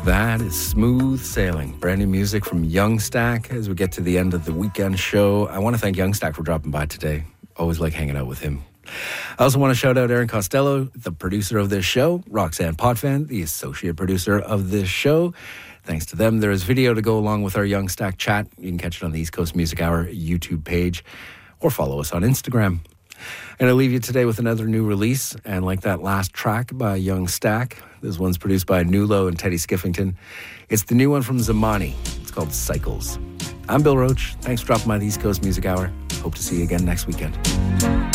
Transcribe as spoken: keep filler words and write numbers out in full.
That is Smooth Sailing, brand new music from Young Stack. As we get to the end of the weekend show, I want to thank Young Stack for dropping by today. Always like hanging out with him. I also want to shout out Aaron Costello, the producer of this show, Roxanne Potvin, the associate producer of this show. Thanks to them, there is video to go along with our Young Stack chat. You can catch it on the East Coast Music Hour YouTube page or follow us on Instagram. And I'll leave you today with another new release. And like that last track by Young Stack, this one's produced by Nulo and Teddy Skiffington. It's the new one from Zamani. It's called Cycles. I'm Bill Roach. Thanks for dropping by the East Coast Music Hour. Hope to see you again next weekend.